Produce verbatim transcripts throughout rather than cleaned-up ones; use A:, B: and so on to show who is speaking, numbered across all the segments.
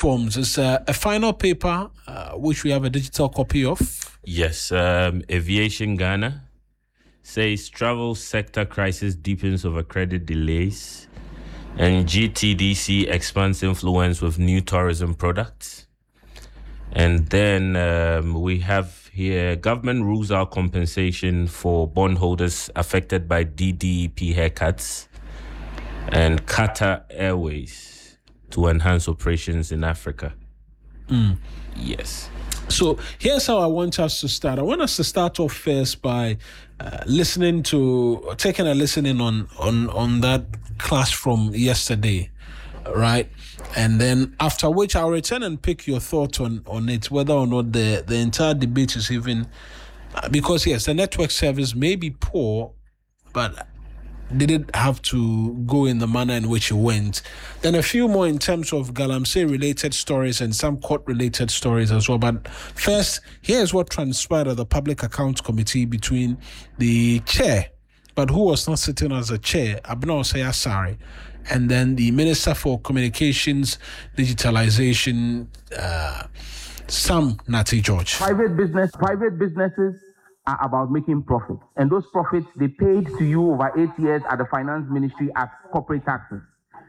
A: platforms. It's uh, a final paper, uh, which we have a digital copy of.
B: Yes, um, Aviation Ghana says travel sector crisis deepens over credit delays, and G T D C expands influence with new tourism products. And then um, we have here government rules out compensation for bondholders affected by D D E P haircuts, and Qatar Airways to enhance operations in Africa.
A: Mm.
B: Yes.
A: So here's how I want us to start. I want us to start off first by uh, listening to, taking a listening on, on, on that class from yesterday, right? And then after which I'll return and pick your thoughts on, on it, whether or not the, the entire debate is even, uh, because yes, the network service may be poor, but didn't have to go in the manner in which it went. Then a few more in terms of Galamsey related stories and some court related stories as well. But first, here's what transpired at the Public Accounts Committee between the chair, but who was not sitting as a chair, Abna Osei-Asare, and then the Minister for Communications, Digitalization, uh, Sam Nartey-George.
C: Private business, private businesses are about making profits, and those profits they paid to you over eight years at the Finance Ministry as corporate taxes.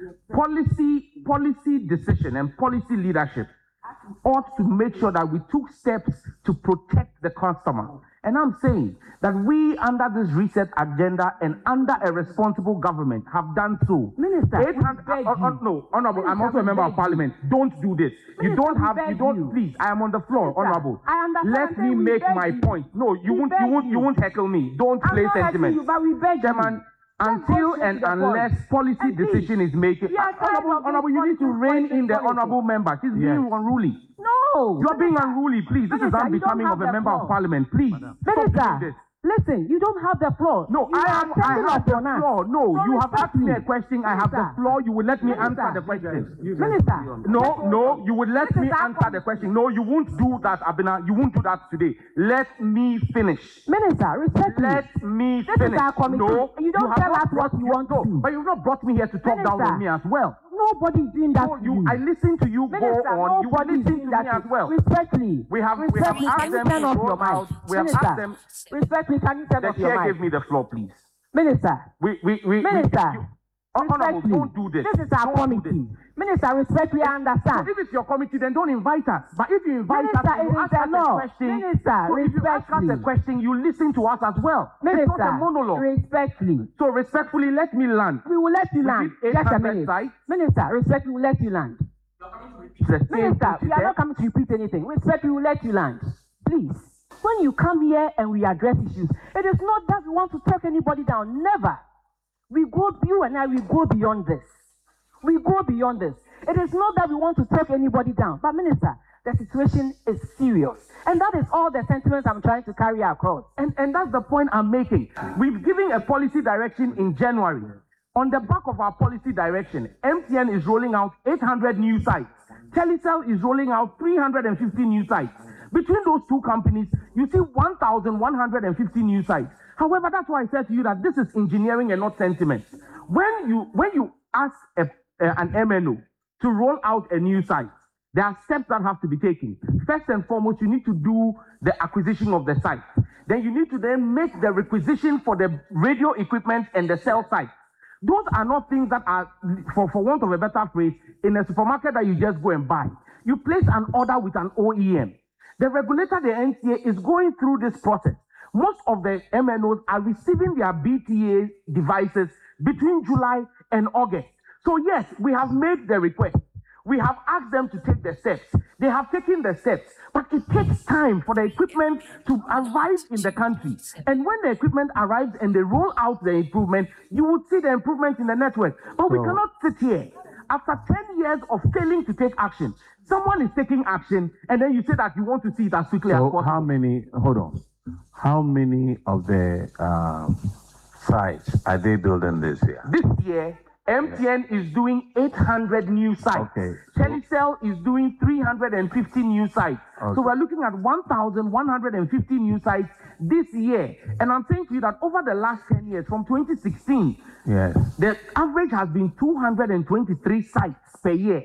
C: Policy, policy decision and policy leadership ought to make sure that we took steps to protect the customer. And I'm saying that we, under this reset agenda and under a responsible government, have done so.
D: Minister,
C: eight hundred, uh, uh, no, Honorable, Minister, I'm also a member of Parliament. Don't do this. Minister, you don't have, you don't, you. please, I am on the floor, Minister, Honorable.
D: I understand.
C: Let me make my you. point. No, you we won't, you won't, you. you won't heckle me. Don't
D: I'm
C: play sentiment.
D: You, but we beg
C: Chairman,
D: you.
C: Until and unless policy and decision is making,
D: yes,
C: Honorable, Honorable, you need to rein in the Honorable member. She's yes. being unruly.
D: No.
C: You're being unruly, please. This Minister, is unbecoming of a member floor. of Parliament. Please.
D: Minister, listen, you don't have the floor.
C: No,
D: you
C: I am. I have the floor. No, so you have asked me a question. I have
D: Minister.
C: the floor. You will let me
D: Minister.
C: answer the question.
D: Minister.
C: No, no, you will let me answer the question. No, you won't do that, Abina. You won't do that today. Let me finish.
D: Minister, respect
C: Let me
D: this
C: finish.
D: Is our committee.
C: No,
D: you don't
C: you
D: tell us what you want to do.
C: But you've not brought me here to talk
D: Minister.
C: down on me as well.
D: Nobody's doing that.
C: No, you, I listen to you
D: Minister,
C: go on. You listen to
D: that
C: me as well.
D: Respectfully.
C: We have,
D: respectly,
C: we have asked them to
D: go
C: out. We have
D: Minister,
C: asked them.
D: Respectfully, can you turn
C: the
D: off your mic?
C: Give me the floor, please.
D: Minister.
C: We, we, we,
D: Minister.
C: We, you, Honorable, don't do this.
D: This is our
C: don't
D: committee. Minister, respectfully, I understand.
C: So if it's your committee, then don't invite us. But if you invite
D: Minister,
C: us, you ask us a question.
D: Minister,
C: so if you ask us a question, you listen to us as well.
D: Minister,
C: it's not a monologue.
D: Respectfully.
C: So respectfully, let me land.
D: We will let you
C: we
D: land. Just a minute. Sites. Minister, respectfully, we will let you land. Minister, we are not coming to repeat anything. Respectfully, we will let you land. Please. When you come here and we address issues, it is not that we want to talk anybody down. Never. We go, you and I, we go beyond this. We go beyond this. It is not that we want to take anybody down. But Minister, the situation is serious. And that is all the sentiments I'm trying to carry across.
C: And, and that's the point I'm making. We've given a policy direction in January. On the back of our policy direction, M T N is rolling out eight hundred new sites. Telecel is rolling out three hundred fifty new sites. Between those two companies, you see one thousand one hundred fifty new sites. However, that's why I said to you that this is engineering and not sentiment. When you when you ask a, uh, an M N O to roll out a new site, there are steps that have to be taken. First and foremost, you need to do the acquisition of the site. Then you need to then make the requisition for the radio equipment and the cell site. Those are not things that are, for, for want of a better phrase, in a supermarket that you just go and buy. You place an order with an O E M. The regulator, the N T A, is going through this process. Most of the M N Os are receiving their B T A devices between July and August. So yes, we have made the request. We have asked them to take the steps. They have taken the steps, but it takes time for the equipment to arrive in the country. And when the equipment arrives and they roll out the improvement, you would see the improvement in the network. But we cannot sit here. After ten years of failing to take action, someone is taking action, and then you say that you want to see it as quickly
E: so
C: as possible.
E: How many, hold on, how many of the um, sites are they building this year?
C: This year, M T N is doing eight hundred new sites.
E: Okay.
C: Telecel is doing three hundred fifty new sites.
E: Okay.
C: So we're looking at one thousand one hundred fifty new sites this year. And I'm saying to you that over the last ten years, from twenty sixteen,
E: yes,
C: the average has been two hundred twenty-three sites per year.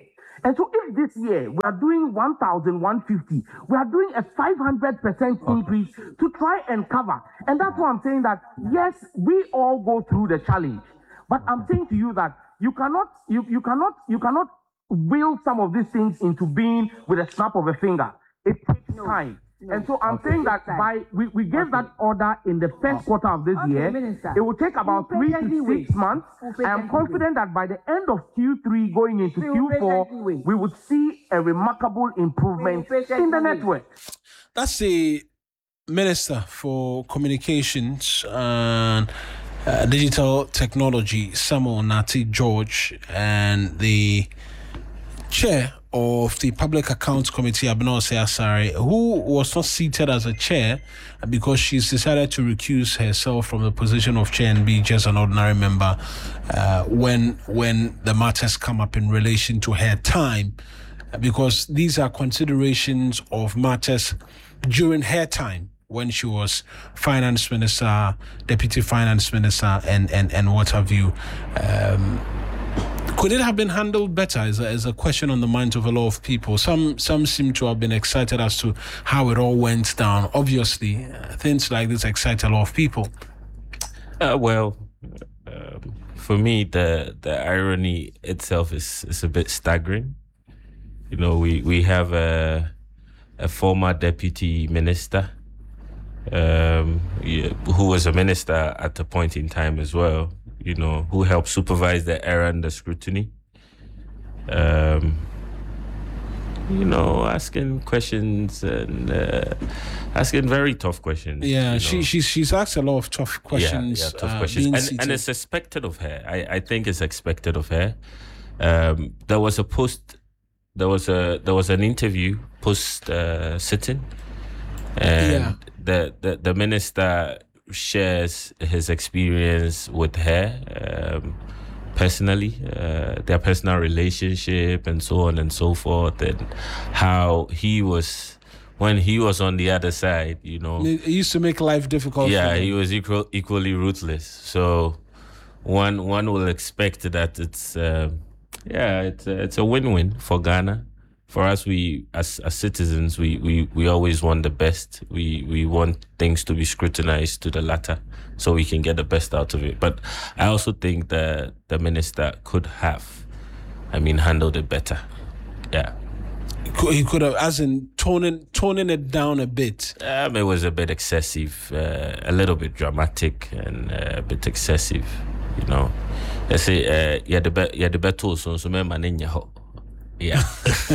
C: And so if this year we are doing one thousand one hundred fifty, we are doing a five hundred percent increase to try and cover. And that's why I'm saying that, yes, we all go through the challenge. But I'm saying to you that you cannot, you, you cannot, you cannot will some of these things into being with a snap of a finger. It takes no, time. No. And so I'm okay. saying that by we, we gave okay. that order in the first okay. quarter of this okay, year. Minister. It will take about we'll three to six wait. months. We'll I am confident wait. that by the end of Q three going into we'll Q four, we would see a remarkable improvement in the network.
A: That's the Minister for Communications and uh, Digital Technology, Samuel Nartey George, and the chair of the Public Accounts Committee, Abinose Asare, who was not seated as a chair because she's decided to recuse herself from the position of chair and be just an ordinary member uh, when when the matters come up in relation to her time, because these are considerations of matters during her time when she was finance minister, deputy finance minister, and and and what have you. Um, Could it have been handled better is a, is a question on the minds of a lot of people. Some some seem to have been excited as to how it all went down. Obviously, uh, things like this excite a lot of people.
B: Uh, well, um, for me, the the irony itself is, is a bit staggering. You know, we, we have a, a former deputy minister um, who was a minister at a point in time as well, you know, who helped supervise the era and the scrutiny. Um, you know, asking questions and uh, asking very tough questions.
A: Yeah,
B: you know.
A: she she's she's asked a lot of tough questions.
B: Yeah, yeah tough
A: uh,
B: questions, and, and it's expected of her. I, I think it's expected of her. Um, there was a post, there was a there was an interview post uh, sitting, and
A: yeah.
B: the, the the minister shares his experience with her um, personally, uh, their personal relationship and so on and so forth, and how he was when he was on the other side, you know.
A: It used to make life difficult.
B: Yeah, he was equal, equally ruthless. So one one will expect that it's uh, yeah, it's a, it's a win-win for Ghana. For us, we as, as citizens, we, we, we always want the best. We we want things to be scrutinized to the latter, so we can get the best out of it. But I also think that the minister could have, I mean, handled it better. Yeah,
A: he could have, as in toning toning it down a bit.
B: Um, it was a bit excessive, uh, a little bit dramatic, and uh, a bit excessive. You know, I say, uh, yeah, the be- yeah the battle so so me man in ho. Yeah.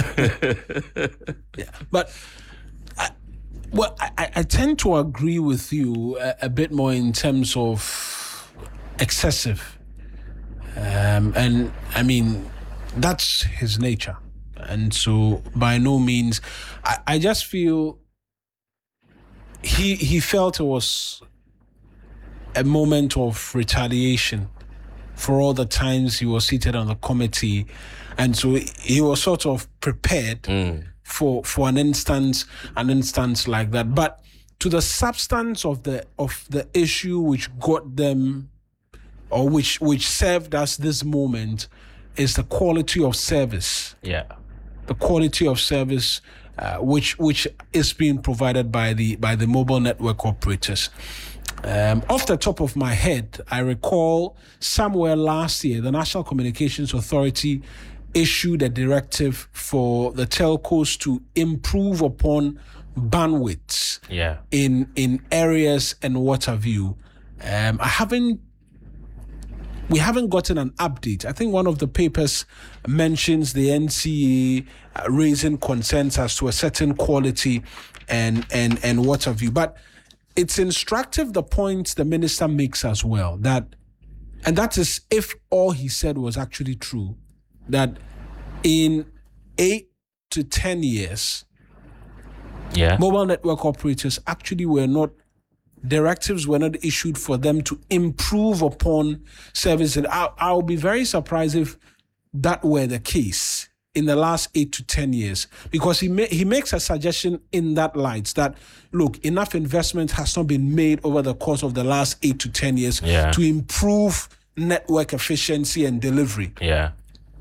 A: yeah, but I, well, I, I tend to agree with you a, a bit more in terms of excessive, um, and I mean that's his nature, and so by no means, I, I just feel he he felt it was a moment of retaliation for all the times he was seated on the committee. And so he was sort of prepared mm. for for an instance, an instance like that. But to the substance of the of the issue which got them, or which which served us this moment, is the quality of service.
B: Yeah,
A: the quality of service uh, which which is being provided by the by the mobile network operators. Um, off the top of my head, I recall somewhere last year, the National Communications Authority issued a directive for the telcos to improve upon bandwidths
B: yeah. in
A: in areas and what have you. Um, I haven't, we haven't gotten an update. I think one of the papers mentions the N C A uh, raising concerns as to a certain quality and and and what have you. But it's instructive, the points the minister makes as well, that, and that is if all he said was actually true, that in eight to ten years,
B: yeah,
A: mobile network operators actually were not, directives were not issued for them to improve upon service. And I, I'll be very surprised if that were the case in the last eight to ten years, because he ma- he makes a suggestion in that light that, look, enough investment has not been made over the course of the last eight to ten years
B: yeah.
A: to improve network efficiency and delivery.
B: Yeah.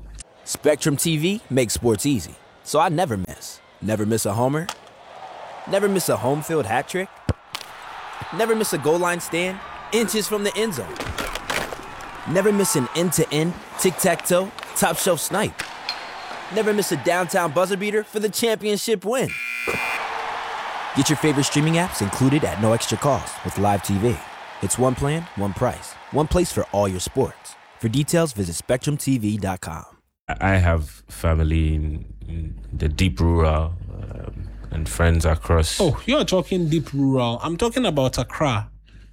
F: Spectrum T V makes sports easy, so I never miss. Never miss a homer. Never miss a home field hat trick. Never miss a goal line stand, inches from the end zone. Never miss an end-to-end, tic-tac-toe, top-shelf snipe. Never miss a downtown buzzer beater for the championship win. Get your favorite streaming apps included at no extra cost with Live T V. It's one plan, one price, one place for all your sports. For details, visit spectrum t v dot com.
B: I have family in, in the deep rural um, and friends across.
A: Oh, you're talking deep rural. I'm talking about Accra.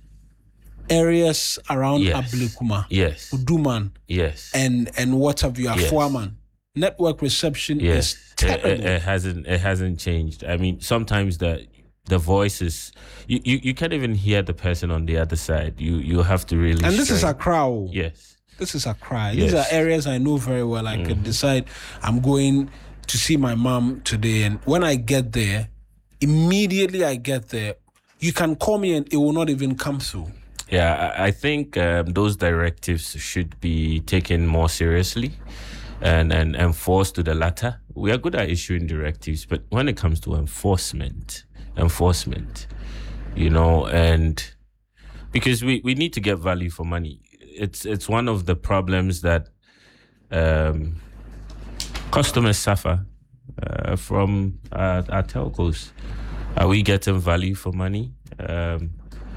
A: Areas around
B: Yes.
A: Ablekuma,
B: Yes.
A: Uduman,
B: Yes.
A: and and what have you,
B: Yes.
A: Afuaman. Network reception
B: Yes.
A: is
B: It,
A: terrible.
B: it, it hasn't it hasn't changed. I mean, sometimes the the voices you, you, you can't even hear the person on the other side. You you have to really
A: and this is
B: strain.
A: Accra. oh.
B: Yes.
A: This is Accra. These
B: Yes.
A: are areas I know very well. I could decide I'm going to see my mom today, and when I get there, immediately I get there, you can call me and it will not even come through.
B: Yeah, I I think um, those directives should be taken more seriously and, and enforced to the latter. We are good at issuing directives, but when it comes to enforcement, enforcement, you know, and because we, we need to get value for money. It's it's one of the problems that um, customers suffer uh, from uh, our telcos. Are we getting value for money? Um,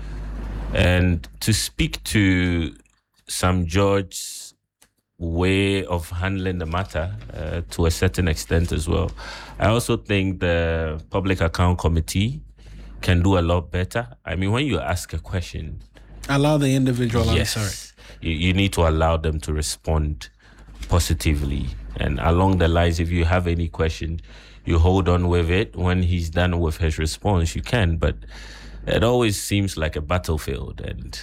B: and to speak to Sam George's way of handling the matter uh, to a certain extent as well, I also think the Public Account Committee can do a lot better. I mean, when you ask a question,
A: Allow the individual answer.
B: yes, you, you need to allow them to respond positively. And along the lines, if you have any question, you hold on with it. When he's done with his response, you can. But it always seems like a battlefield, and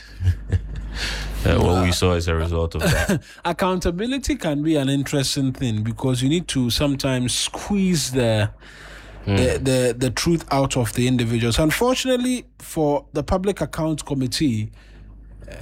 B: uh, what we saw as a result of that.
A: Accountability can be an interesting thing because you need to sometimes squeeze the the, the the truth out of the individuals. Unfortunately, for the Public Accounts Committee, uh,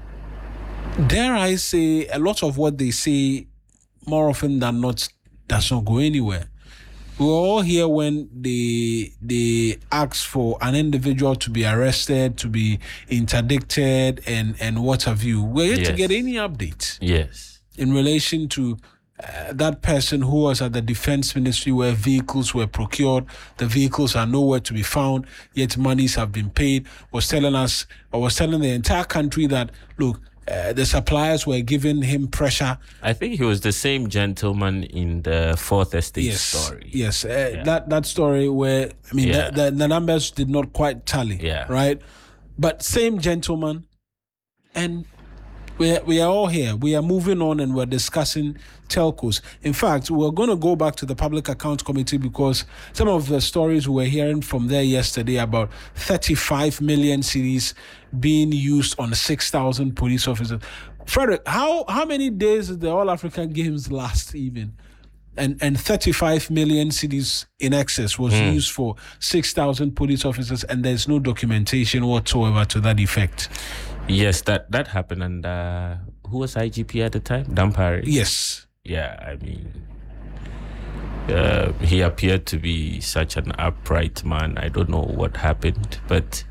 A: dare I say, a lot of what they say more often than not does not go anywhere. We were all here when they they asked for an individual to be arrested, to be interdicted, and and what have you. We're yet to
B: Yes.
A: get any updates
B: Yes.
A: in relation to uh, that person who was at the Defense Ministry where vehicles were procured. The vehicles are nowhere to be found, yet monies have been paid. Was telling us, or was telling the entire country that, look, uh, the suppliers were giving him pressure.
B: I think he was the same gentleman in the Fourth Estate
A: Yes,
B: story.
A: yes, uh, that that story where I mean
B: Yeah.
A: the, the the numbers did not quite tally.
B: Yeah.
A: Right, but same gentleman, and we we are all here. We are moving on, and we're discussing telcos. In fact, we're going to go back to the Public Accounts Committee because some of the stories we were hearing from there yesterday about thirty-five million cedis being used on six thousand police officers. Frederick, how how many days did the All African Games last even? And and thirty-five million cedis in excess was used for six thousand police officers, and there's no documentation whatsoever to that effect.
B: Yes, that, that happened. And uh, who was I G P at the time? Dampare.
A: Yes.
B: Yeah, I mean, uh, he appeared to be such an upright man. I don't know what happened, but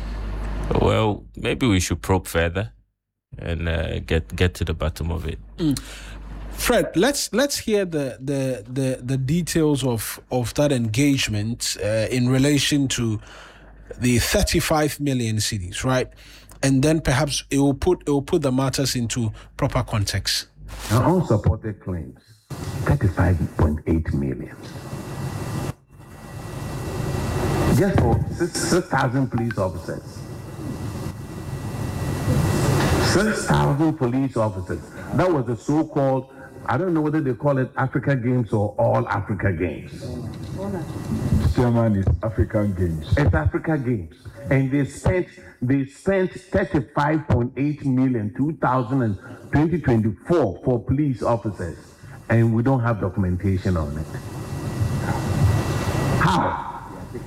B: well, maybe we should probe further and uh, get get to the bottom of it.
A: Fred, let's let's hear the the the, the details of, of that engagement uh, in relation to the thirty-five million cedis, right? And then perhaps it will put it will put the matters into proper context.
C: Now, unsupported claims, thirty-five point eight million. Just for six thousand police officers. six thousand police officers. That was the so-called, I don't know whether they call it Africa Games or All Africa Games.
G: Chairman, is African Games.
C: It's Africa Games. And they spent they spent thirty-five point eight million two thousand twenty twenty-four for police officers. And we don't have documentation on it. How?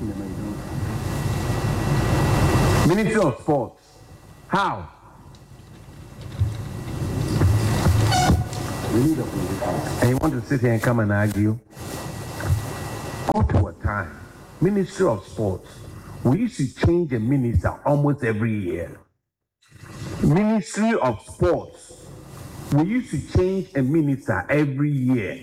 C: Ministry of Sports. How? We need a police minister. And you want to sit here and come and argue? Up to a time, Ministry of Sports, we used to change a minister almost every year. Ministry of Sports, we used to change a minister every year.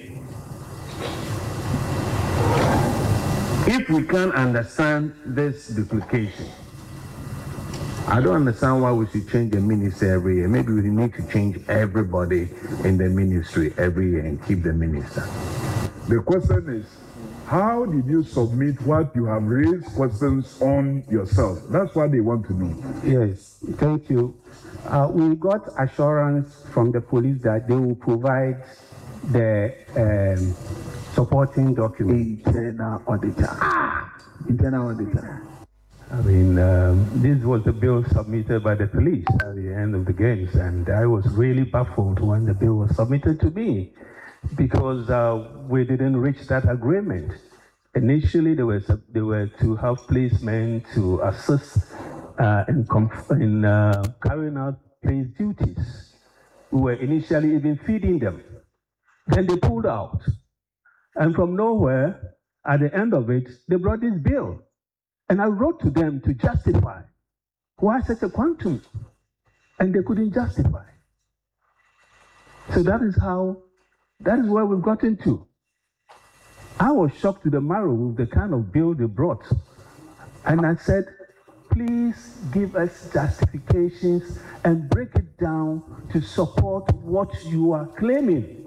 C: If we can't understand this duplication, I don't understand why we should change a minister every year. Maybe we need to change everybody in the ministry every year and keep the minister.
G: The question is, how did you submit what you have raised questions on yourself? That's what they want to know.
H: Yes, thank you. Uh, we got assurance from the police that they will provide the um, supporting documents.
C: Internal auditor. Ah, internal auditor.
H: I mean, um, this was the bill submitted by the police at the end of the games, and I was really baffled when the bill was submitted to me because uh, we didn't reach that agreement. Initially, they were they were to have policemen to assist uh, in, comf- in uh, carrying out police duties. We were initially even feeding them. Then they pulled out, and from nowhere, at the end of it, they brought this bill. And I wrote to them to justify why such a quantum, and they couldn't justify. So that is how, that is where we've gotten to. I was shocked to the marrow with the kind of bill they brought. And I said, please give us justifications and break it down to support what you are claiming.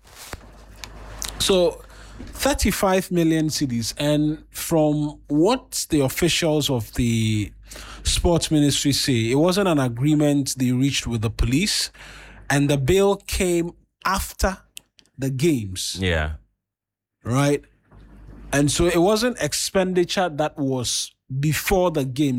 A: So, thirty-five million cedis, and from what the officials of the sports ministry say, it wasn't an agreement they reached with the police, and the bill came after the games.
B: Yeah.
A: Right? And so it wasn't expenditure that was before the game.